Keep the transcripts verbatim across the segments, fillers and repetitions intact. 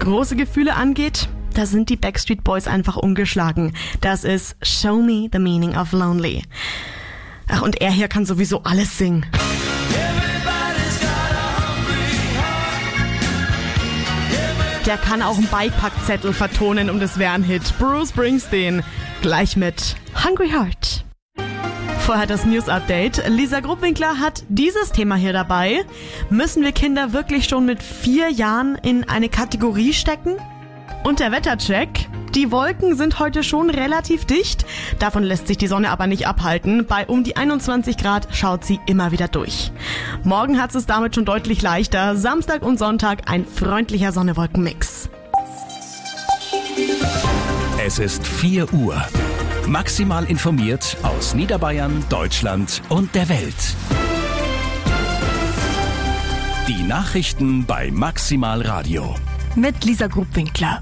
große Gefühle angeht, da sind die Backstreet Boys einfach ungeschlagen. Das ist Show Me the Meaning of Lonely. Ach, und er hier kann sowieso alles singen. Der kann auch einen Beipackzettel vertonen und es wäre ein Hit. Bruce Springsteen, gleich mit Hungry Heart. Vorher das News-Update. Lisa Gruppwinkler hat dieses Thema hier dabei. Müssen wir Kinder wirklich schon mit vier Jahren in eine Kategorie stecken? Und der Wettercheck. Die Wolken sind heute schon relativ dicht. Davon lässt sich die Sonne aber nicht abhalten. Bei um die einundzwanzig Grad schaut sie immer wieder durch. Morgen hat es damit schon deutlich leichter. Samstag und Sonntag ein freundlicher Sonne-Wolken-Mix. Es ist vier Uhr. Maximal informiert aus Niederbayern, Deutschland und der Welt. Die Nachrichten bei Maximal Radio. Mit Lisa Gruppwinkler.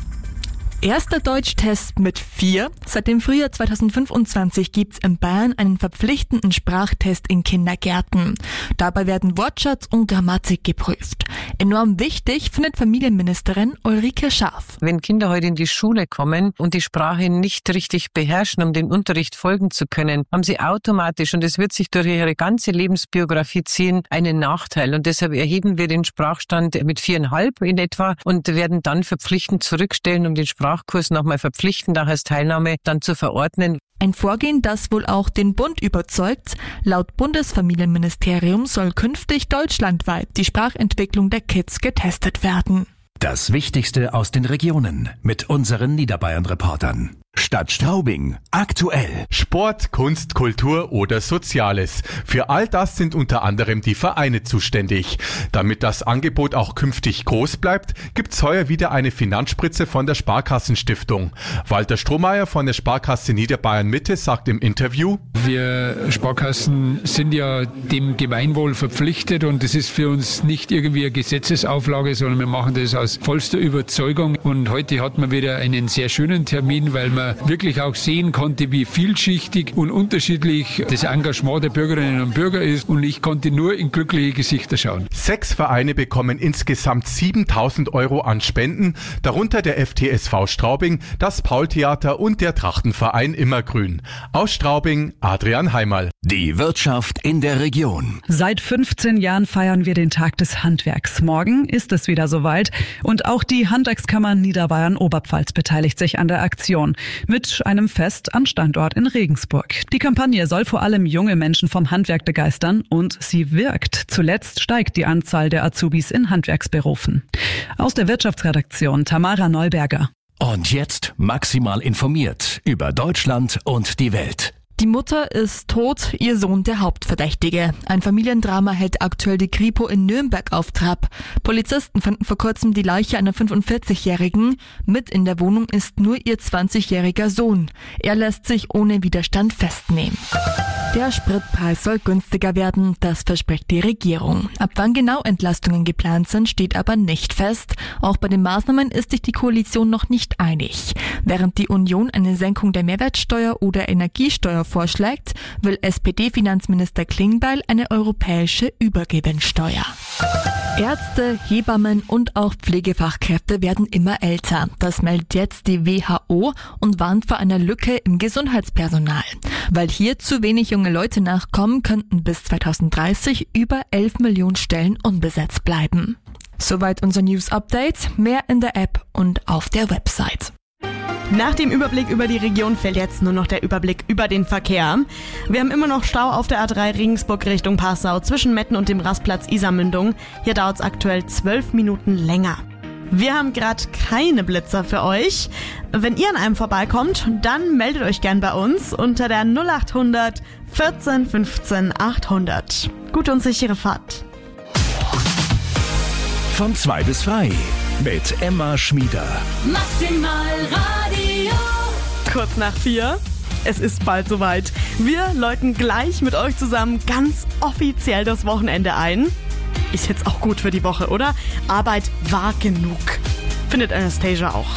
Erster Deutschtest mit vier. Seit dem Frühjahr zweitausendfünfundzwanzig gibt's in Bayern einen verpflichtenden Sprachtest in Kindergärten. Dabei werden Wortschatz und Grammatik geprüft. Enorm wichtig findet Familienministerin Ulrike Scharf. Wenn Kinder heute in die Schule kommen und die Sprache nicht richtig beherrschen, um den Unterricht folgen zu können, haben sie automatisch, und es wird sich durch ihre ganze Lebensbiografie ziehen, einen Nachteil. Und deshalb erheben wir den Sprachstand mit viereinhalb in etwa und werden dann verpflichtend zurückstellen, um den Sprachkurs nochmal verpflichtend auch als Teilnahme dann zu verordnen. Ein Vorgehen, das wohl auch den Bund überzeugt. Laut Bundesfamilienministerium soll künftig deutschlandweit die Sprachentwicklung der Kids getestet werden. Das Wichtigste aus den Regionen mit unseren Niederbayern-Reportern. Stadt Straubing. Aktuell. Sport, Kunst, Kultur oder Soziales. Für all das sind unter anderem die Vereine zuständig. Damit das Angebot auch künftig groß bleibt, gibt's heuer wieder eine Finanzspritze von der Sparkassenstiftung. Walter Strohmeier von der Sparkasse Niederbayern Mitte sagt im Interview: Wir Sparkassen sind ja dem Gemeinwohl verpflichtet und es ist für uns nicht irgendwie eine Gesetzesauflage, sondern wir machen das aus vollster Überzeugung. Und heute hat man wieder einen sehr schönen Termin, weil man wirklich auch sehen konnte, wie vielschichtig und unterschiedlich das Engagement der Bürgerinnen und Bürger ist, und ich konnte nur in glückliche Gesichter schauen. Sechs Vereine bekommen insgesamt siebentausend Euro an Spenden, darunter der F T S V Straubing, das Paultheater und der Trachtenverein Immergrün. Aus Straubing, Adrian Heimerl. Die Wirtschaft in der Region. Seit fünfzehn Jahren feiern wir den Tag des Handwerks. Morgen ist es wieder soweit und auch die Handwerkskammer Niederbayern-Oberpfalz beteiligt sich an der Aktion. Mit einem Fest am Standort in Regensburg. Die Kampagne soll vor allem junge Menschen vom Handwerk begeistern und sie wirkt. Zuletzt steigt die Anzahl der Azubis in Handwerksberufen. Aus der Wirtschaftsredaktion Tamara Neuberger. Und jetzt maximal informiert über Deutschland und die Welt. Die Mutter ist tot, ihr Sohn der Hauptverdächtige. Ein Familiendrama hält aktuell die Kripo in Nürnberg auf Trab. Polizisten fanden vor kurzem die Leiche einer fünfundvierzigjährigen. Mit in der Wohnung ist nur ihr zwanzigjähriger Sohn. Er lässt sich ohne Widerstand festnehmen. Der Spritpreis soll günstiger werden, das verspricht die Regierung. Ab wann genau Entlastungen geplant sind, steht aber nicht fest. Auch bei den Maßnahmen ist sich die Koalition noch nicht einig. Während die Union eine Senkung der Mehrwertsteuer oder Energiesteuer vorschlägt, will S P D-Finanzminister Klingbeil eine europäische Übergewinnsteuer. Ärzte, Hebammen und auch Pflegefachkräfte werden immer älter. Das meldet jetzt die W H O und warnt vor einer Lücke im Gesundheitspersonal. Weil hier zu wenig junge Leute nachkommen, könnten bis zweitausenddreißig über elf Millionen Stellen unbesetzt bleiben. Soweit unser News-Update. Mehr in der App und auf der Website. Nach dem Überblick über die Region fällt jetzt nur noch der Überblick über den Verkehr. Wir haben immer noch Stau auf der A drei Regensburg Richtung Passau zwischen Metten und dem Rastplatz Isarmündung. Hier dauert es aktuell zwölf Minuten länger. Wir haben gerade keine Blitzer für euch. Wenn ihr an einem vorbeikommt, dann meldet euch gern bei uns unter der null acht hundert vierzehn fünfzehn achthundert. Gute und sichere Fahrt. Von zwei bis drei mit Emma Schmieder. Maximal Radio. Kurz nach vier. Es ist bald soweit. Wir läuten gleich mit euch zusammen ganz offiziell das Wochenende ein. Ist jetzt auch gut für die Woche, oder? Arbeit war genug. Findet Anastasia auch.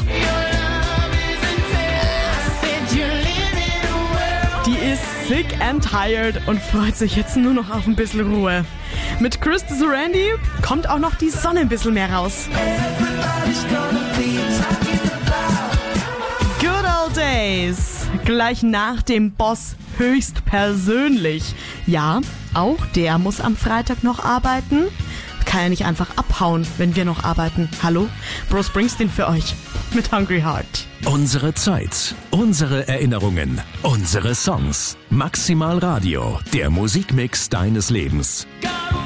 Die ist sick and tired und freut sich jetzt nur noch auf ein bisschen Ruhe. Mit Chris Randy kommt auch noch die Sonne ein bisschen mehr raus. Everybody's gonna Good old days. Gleich nach dem Boss höchstpersönlich. Ja, auch der muss am Freitag noch arbeiten. Kann ja nicht einfach abhauen, wenn wir noch arbeiten. Hallo? Bruce Springsteen für euch mit Hungry Heart. Unsere Zeit, unsere Erinnerungen, unsere Songs. Maximal Radio, der Musikmix deines Lebens.